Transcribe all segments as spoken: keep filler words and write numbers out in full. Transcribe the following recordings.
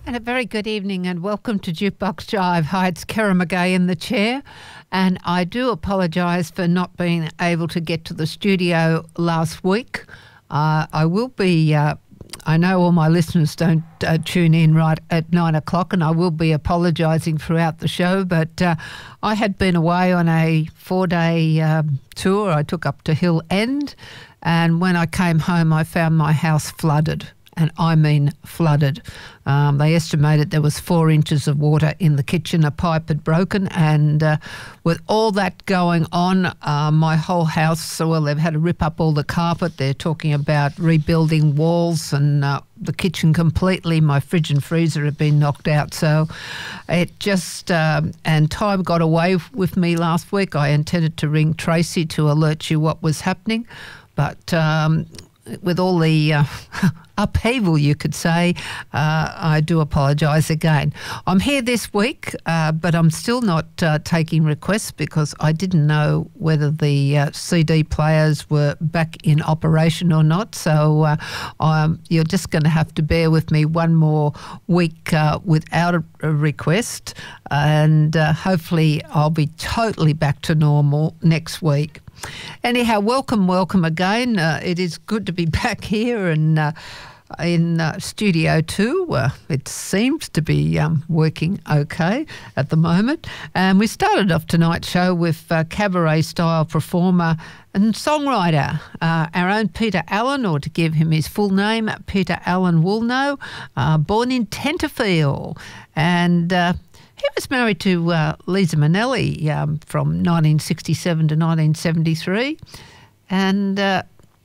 And a very good evening and welcome to Jukebox Jive. Hi, it's Kara McGay in the chair, and I do apologise for not being able to get to the studio last week. Uh, I will be, uh, I know all my listeners don't uh, tune in right at nine o'clock, and I will be apologising throughout the show, but uh, I had been away on a four-day um, tour. I took up to Hill End, and when I came home I found my house flooded. And I mean flooded. Um, they estimated there was four inches of water in the kitchen. A pipe had broken, and uh, with all that going on, uh, my whole house, so well, they've had to rip up all the carpet. They're talking about rebuilding walls and uh, the kitchen completely. My fridge and freezer have been knocked out. So it just, um, and time got away with me last week. I intended to ring Tracy to alert you what was happening, but um, with all the uh, upheaval, you could say, uh, I do apologise again. I'm here this week, uh, but I'm still not uh, taking requests because I didn't know whether the uh, C D players were back in operation or not. So uh, um, you're just going to have to bear with me one more week uh, without a, a request, and uh, hopefully I'll be totally back to normal next week. Anyhow, welcome, welcome again. Uh, it is good to be back here and uh, in uh, Studio two. Uh, it seems to be um, working okay at the moment. And we started off tonight's show with uh, cabaret-style performer and songwriter, uh, our own Peter Allen, or to give him his full name, Peter Allen Woolnough, uh, born in Tenterfield. And Uh, He was married to uh, Lisa Minnelli um, from nineteen sixty-seven to nineteen seventy-three, and uh,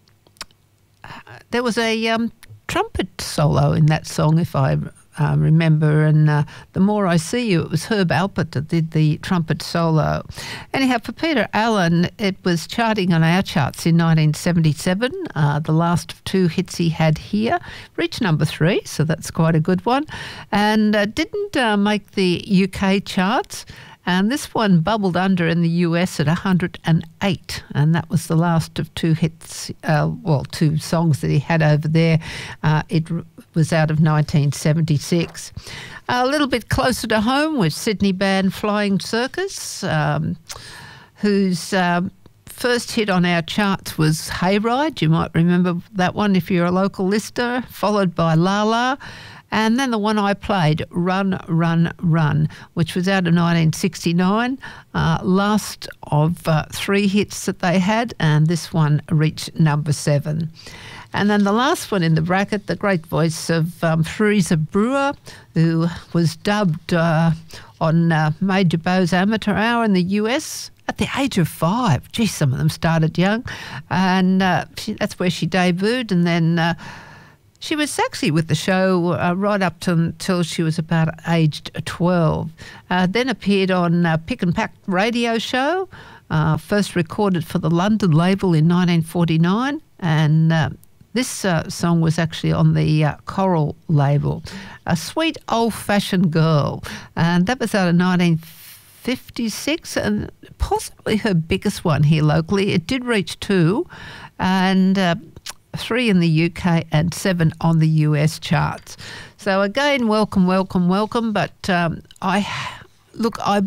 there was a um, trumpet solo in that song, if I uh, remember, and uh, The More I See You, it was Herb Alpert that did the trumpet solo. Anyhow, for Peter Allen, it was charting on our charts in nineteen seventy-seven. Uh, the last of two hits he had here reached number three, so that's quite a good one, and uh, didn't uh, make the U K charts. And this one bubbled under in the U S at one hundred eight, and that was the last of two hits, uh, well, two songs that he had over there. Uh, it was out of nineteen seventy-six. A little bit closer to home with Sydney band Flying Circus, um, whose um, first hit on our charts was Hayride. You might remember that one if you're a local listener, followed by La La. And then the one I played, Run, Run, Run, which was out of nineteen sixty-nine, uh, last of uh, three hits that they had, and this one reached number seven. And then the last one in the bracket, the great voice of um, Theresa Brewer, who was dubbed uh, on uh, Major Bow's Amateur Hour in the U S at the age of five. Gee, some of them started young. And uh, she, that's where she debuted, and then Uh, she was actually with the show uh, right up to, until she was about aged twelve. Uh, then appeared on uh, Pick and Pack radio show, uh, first recorded for the London label in nineteen forty-nine, and uh, this uh, song was actually on the uh, Coral label. A Sweet Old-Fashioned Girl, and that was out of nineteen fifty-six, and possibly her biggest one here locally. It did reach two, and Uh, three in the U K and seven on the U S charts. So again, welcome, welcome, welcome. But um, I, look, I,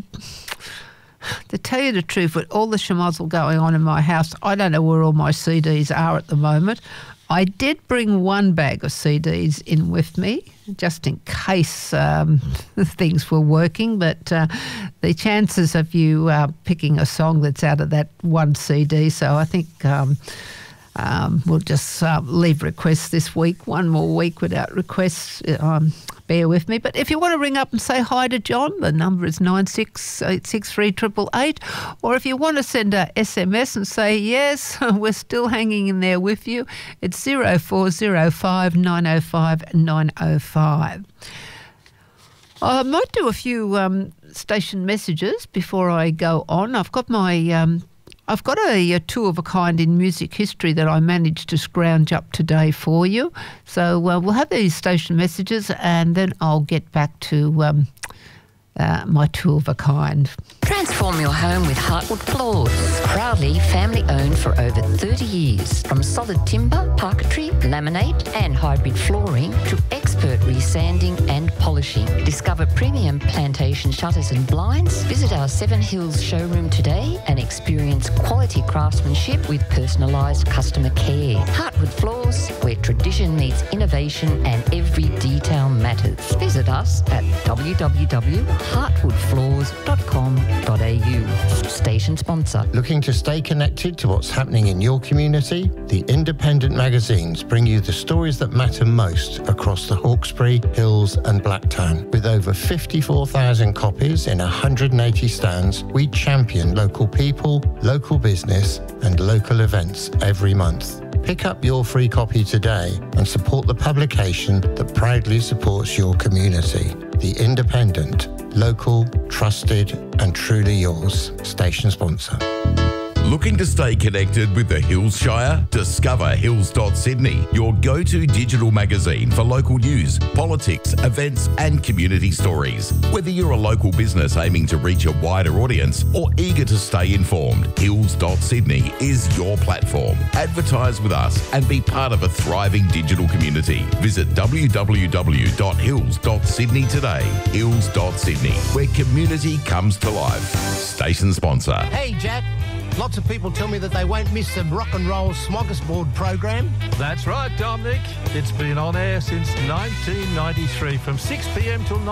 to tell you the truth, with all the schmozzle going on in my house, I don't know where all my C Ds are at the moment. I did bring one bag of C Ds in with me, just in case um, things were working, but uh, the chances of you uh, picking a song that's out of that one C D, so I think Um, Um, we'll just uh, leave requests this week, one more week without requests. Um, bear with me. But if you want to ring up and say hi to John, the number is nine six eight six three eight eight eight. Or if you want to send a S M S and say, yes, we're still hanging in there with you, it's zero four zero five nine oh five nine oh five. I might do a few um, station messages before I go on. I've got my... Um, I've got a, a two of a kind in music history that I managed to scrounge up today for you. So uh, we'll have these station messages, and then I'll get back to um, uh, my two of a kind. Transform your home with Heartwood Floors. Proudly family owned for over thirty years. From solid timber, parquetry, laminate and hybrid flooring to expert quality sanding and polishing. Discover premium plantation shutters and blinds. Visit our Seven Hills showroom today and experience quality craftsmanship with personalised customer care. Heartwood Floors, where tradition meets innovation and every detail matters. Visit us at w w w dot heartwood floors dot com dot a u. Station sponsor. Looking to stay connected to what's happening in your community? The independent magazines bring you the stories that matter most across the Hawkesbury, Hills and Blacktown. With over fifty-four thousand copies in one hundred eighty stands, we champion local people, local business and local events every month. Pick up your free copy today and support the publication that proudly supports your community. The Independent, local, trusted and truly yours. Station sponsor. Looking to stay connected with the Hills Shire? Discover hills dot sydney, your go-to digital magazine for local news, politics, events and community stories. Whether you're a local business aiming to reach a wider audience or eager to stay informed, hills dot sydney is your platform. Advertise with us and be part of a thriving digital community. Visit w w w dot hills dot sydney today. hills dot sydney, where community comes to life. Station sponsor. Hey, Jack. Lots of people tell me that they won't miss the Rock and Roll Smorgasbord program. That's right, Dominic. It's been on air since nineteen ninety-three from six p m till